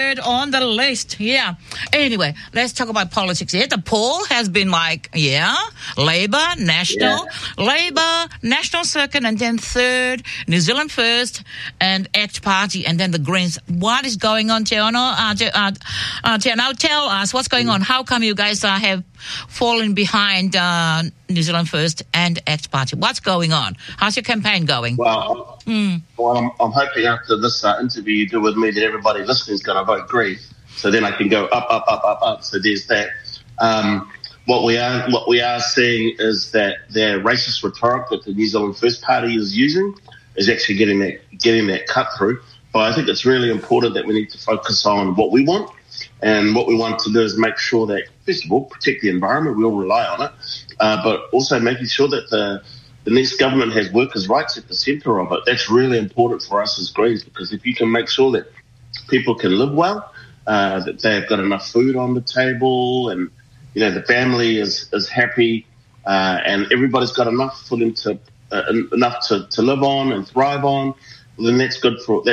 on the list. Yeah. Anyway, let's talk about politics here. The poll has been Labour, National Second, and then third, New Zealand First, and ACT Party, and then the Greens. What is going on, Teono? Now tell us what's going on. How come you guys have fallen behind New Zealand First and ACT Party? What's going on? How's your campaign going? Well, I'm hoping after this interview you do with me that everybody listening is going to vote green, so then I can go up. So there's that. What we are seeing is that the racist rhetoric that the New Zealand First Party is using is actually getting that cut through. But I think it's really important that we need to focus on what we want, and what we want to do is make sure that, first of all, protect the environment. We all rely on it, but also making sure that the next government has workers' rights at the centre of it. That's really important for us as Greens, because if you can make sure that people can live well, that they've got enough food on the table, and the family is happy, and everybody's got enough for them to live on and thrive on, well, then that's good for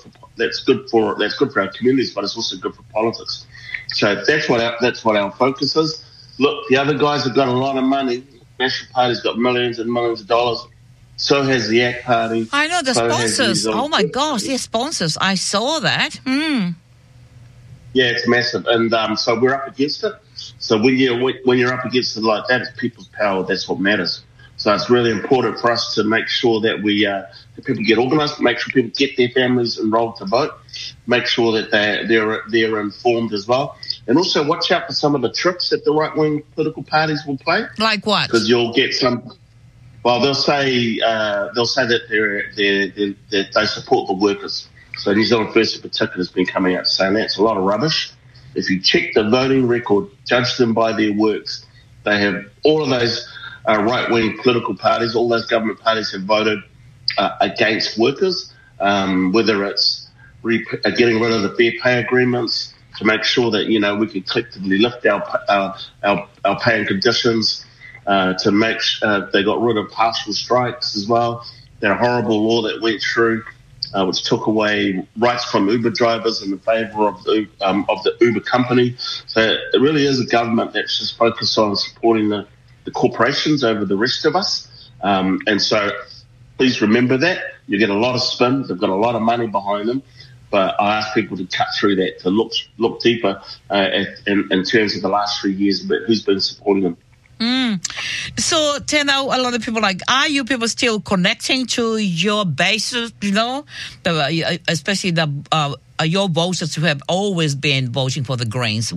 our communities, but it's also good for politics. So that's what our focus is. Look, the other guys have got a lot of money. National Party's got millions and millions of dollars. So has the ACT Party. I know the sponsors. Oh my gosh, the sponsors. I saw that. Yeah, it's massive, and so we're up against it. So when you're up against it like that, it's people's power. That's what matters. So it's really important for us to make sure that that people get organised, make sure people get their families enrolled to vote, make sure that they're informed as well, and also watch out for some of the tricks that the right-wing political parties will play. Like what? Because you'll get some. Well, they'll say that they support the workers. So New Zealand First in particular has been coming out saying that's a lot of rubbish. If you check the voting record, judge them by their works, they have all of those right-wing political parties, all those government parties have voted against workers, whether it's getting rid of the fair pay agreements to make sure that, we can collectively lift our pay and conditions, to make they got rid of partial strikes as well. That horrible law that went through, which took away rights from Uber drivers in favour of the Uber company. So it really is a government that's just focused on supporting the corporations over the rest of us. And so please remember that. You get a lot of spin. They've got a lot of money behind them. But I ask people to cut through that, to look deeper in terms of the last 3 years about who's been supporting them. So, Tena, a lot of people are you people still connecting to your bases, especially your voters who have always been voting for the Greens?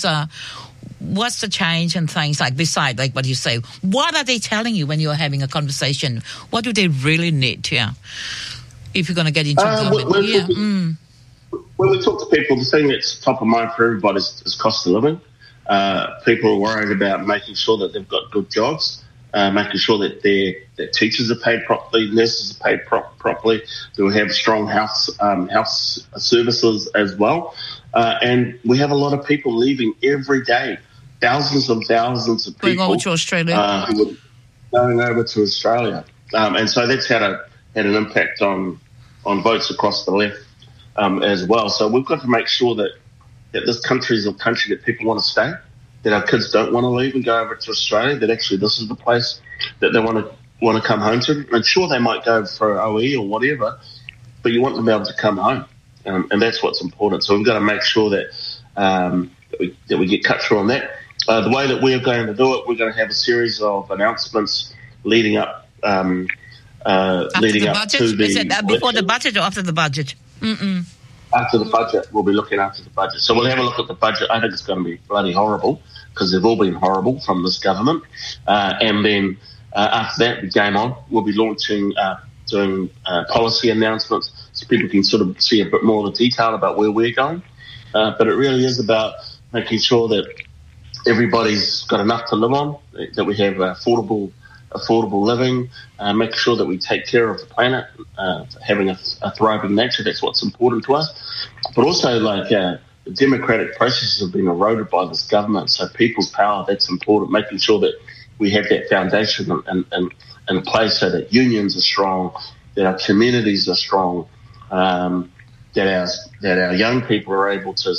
What's the change and things besides what you say? What are they telling you when you're having a conversation? What do they really need if you're going to get into government? When we talk to people, the thing that's top of mind for everybody is cost of living. People are worried about making sure that they've got good jobs, making sure that their teachers are paid properly, nurses are paid properly, that we have strong house services as well. And we have a lot of people leaving every day, thousands and thousands of people going over to Australia. Going over to Australia. And so that's had an impact on votes across the left as well. So we've got to make sure that this country is a country that people want to stay, that our kids don't want to leave and go over to Australia, that actually this is the place that they want to come home to. And sure, they might go for OE or whatever, but you want them to be able to come home. And that's what's important. So we've got to make sure that we get cut through on that. The way that we're going to do it, we're going to have a series of announcements leading up to the... Is it before the budget or after the budget? After the budget, we'll be looking after the budget. So we'll have a look at the budget. I think it's going to be bloody horrible because they've all been horrible from this government. And then after that, the game on. We'll be launching, doing policy announcements so people can sort of see a bit more of the detail about where we're going. But it really is about making sure that everybody's got enough to live on, that we have affordable living, making sure that we take care of the planet, having a thriving nature. That's what's important to us. But also, the democratic processes have been eroded by this government. So people's power, that's important. Making sure that we have that foundation in place so that unions are strong, that our communities are strong, that our young people are able to